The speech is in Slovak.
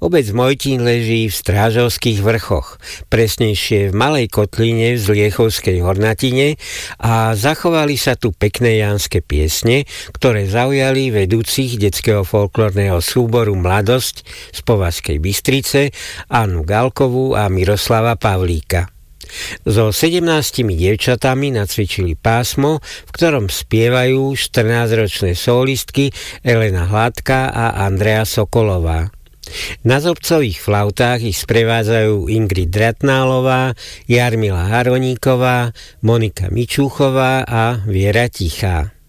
Obec Mojtín leží v Strážovských vrchoch, presnejšie v malej kotline v Zliechovskej hornatine a zachovali sa tu pekné jánske piesne, ktoré zaujali vedúcich detského folklórneho súboru Mladosť z Považskej Bystrice, Annu Galkovú a Miroslava Pavlíka. So 17 dievčatami nacvičili pásmo, v ktorom spievajú 14-ročné solistky Elena Hladká a Andrea Sokolová. Na zobcových flautách ich sprevádzajú Ingrid Dratnálová, Jarmila Haroníková, Monika Mičúchová a Viera Tichá.